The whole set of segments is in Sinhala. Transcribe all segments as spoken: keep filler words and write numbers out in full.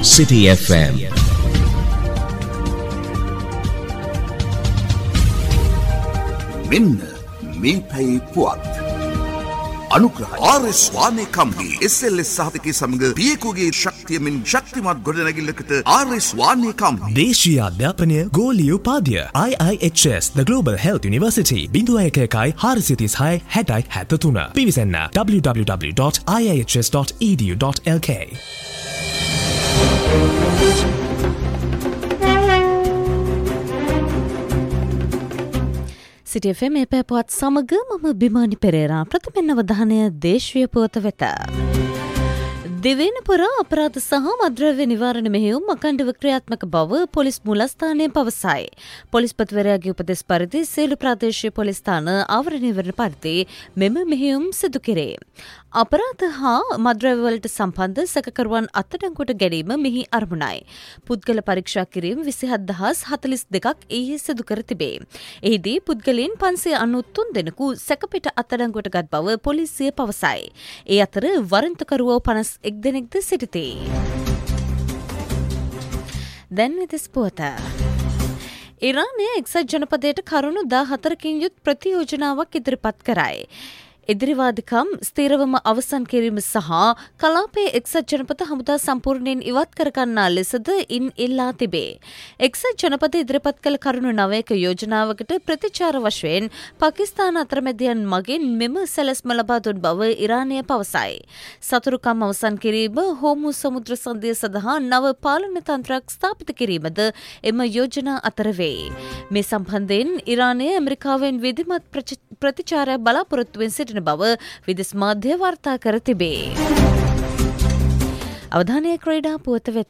City F M. මෙන්න මේ පැයේ පුවත් අනුග්‍රහය R S වානේ company S L S සහතිකයේ සමග පියකුගේ ශක්තියමින් ශක්තිමත් ගොඩනැගිල්ලකට ආර් එස් වානේ කම්පනි දේශීය අධ්‍යාපනය ගෝලීය උපාධිය I I H S The Global Health University බිඳුව එක එකයි හාරසිය තිස් හය හැටයි හැත්තතුන පිවිසන්න w w w dot i i h s dot e d u dot l k. සිටි එෆ් එම් මේ පුවත් සමග මම බිමානි පෙරේරා ප්‍රථමයෙන් අවධානය දේශීය පුවත වෙත. දෙවැනි පුර අපරාධ සහ මද්‍රව්‍ය නිවාරණ මෙහෙයුම් අඛණ්ඩව ක්‍රියාත්මක බව පොලිස් මූලස්ථානය පවසයි. පොලිස්පතිවරයාගේ උපදෙස් පරිදි සියලු ප්‍රාදේශීය පොලිස් ස්ථාන ආවරණය වන පරිදි මෙම මෙහෙයුම් සිදු කෙරේ. අපරාධ හා මද්‍රව්‍ය වලට සම්බන්ධ සැකකරුවන් අත්අඩංගුවට ගැනීම මෙහි අරමුණයි. පුද්ගල පරීක්ෂා කිරීම විසිහත් දහස් හතළිස් දෙකක් ඊයේ සිදු කර තිබේ. එහිදී පුද්ගලයන් පන්සිය අනූ තුන් දෙනෙකු සැකපිට අත්අඩංගුවට ගත් බව පොලිසිය පවසයි. ඒ අතර වරන්තුකරුවෝ පනස් එක් දෙනෙක්ද සිටිති. දැන් විදෙස් පුවත. ඉරානය එක්සත් ජනපදයට කරුණු දාහතරකින් යුත් ප්‍රතියෝජනාවක් ඉදිරිපත් කරයි. ඉදිරිවාදිකම් ස්ථිරවම අවසන් කිරීම සහ කලාපයේ එක්සත් ජනපද හමුදා සම්පූර්ණයෙන් ඉවත් කරගන්නා ලෙසද ඉන් ඉල්ලා තිබේ. එක්සත් ජනපද ඉදිරිපත් කළ කරුණු නවයක යෝජනාවකට ප්‍රතිචාර වශයෙන් පාකිස්තාන අතරමැදියන් මගින් මෙම සැලැස්ම ලබා දුන් බව ඉරානය පවසයි. සතුරුකම් අවසන් කිරීම, හෝමු සමුද්‍ර සන්ධිය සඳහා නව පාලන තන්ත්‍රයක් ස්ථාපිත කිරීමද එම යෝජනා අතර වේ. මේ සම්බන්ධයෙන් ඉරානය ඇමරිකාවෙන් විධිමත් ප්‍රතිචාරයක් බලාපොරොත්තුවෙන් සිටින බව විදෙස් මාධ්‍ය වාර්තා කර තිබේ. අවධානය ක්‍රීඩා පුවත වෙත.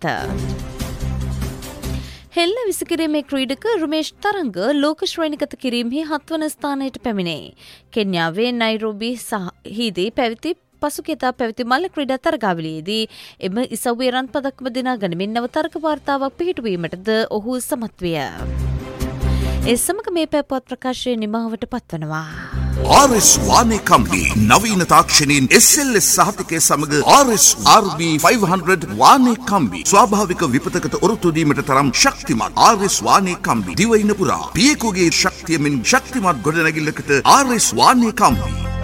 හෙල්ල විසිකිරීමේ ක්‍රීඩක රුමේෂ් තරංග ලෝක ශ්‍රේණිගත කිරීමෙහි හත්වන ස්ථානයට පැමිණේ. කෙන්යාවේ නයිරෝබි හිදී පැවති පසුගියදා පැවති මල්ල ක්‍රීඩා තරගාවලියේදී එම ඉසව්වේ රන් පදක්ම දිනා ගනිමින් නව තරග වාර්තාවක් පිහිටුවීමටද ඔහු සමත් විය. ඒ සමග මේ පැපුවත් ප්‍රකාශය නිමාවට පත්වනවා. ආර් එස් වානේ කම්පනි නවීන තාක්ෂණයෙන් එස් එල් එස් සහතිකයේ සමග ආර් එස් ආර් බී පන්සිය වානේ කම්බි ස්වාභාවික විපතකට ඔරොත්තු දීමට තරම් ශක්තිමත් ආර් එස් වානේ කම්බි දිවයින පුරා පියකුගේ ශක්තියමින් ශක්තිමත් ගොඩනැගිල්ලකට ආර් එස් වානේ කම්බි